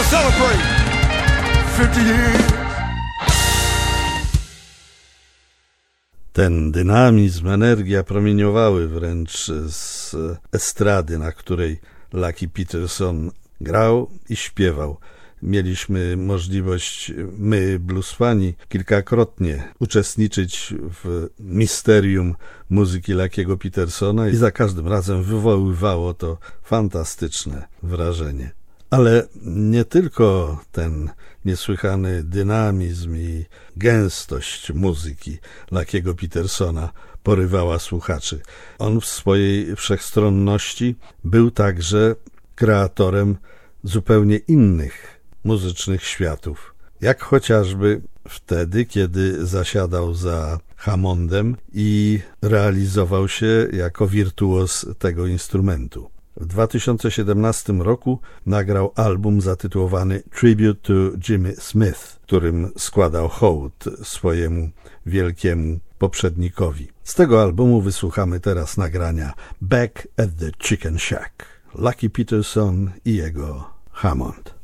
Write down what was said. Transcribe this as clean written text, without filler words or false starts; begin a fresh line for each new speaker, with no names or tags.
celebrate 50 years.
Ten dynamizm, energia promieniowały wręcz z estrady, na której Lucky Peterson grał i śpiewał. Mieliśmy możliwość, my bluesfani, kilkakrotnie uczestniczyć w misterium muzyki Lucky'ego Petersona i za każdym razem wywoływało to fantastyczne wrażenie. Ale nie tylko ten niesłychany dynamizm i gęstość muzyki Lucky'ego Petersona porywała słuchaczy. On w swojej wszechstronności był także kreatorem zupełnie innych muzycznych światów, jak chociażby wtedy, kiedy zasiadał za Hammondem i realizował się jako wirtuoz tego instrumentu. W 2017 roku nagrał album zatytułowany Tribute to Jimmy Smith, którym składał hołd swojemu wielkiemu poprzednikowi. Z tego albumu wysłuchamy teraz nagrania Back at the Chicken Shack. Lucky Peterson i jego Hammond.